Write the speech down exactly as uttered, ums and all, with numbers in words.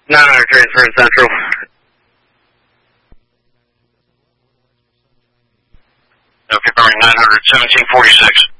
nine hundred transfer in Central. Okay, nine hundred, seventeen forty-six.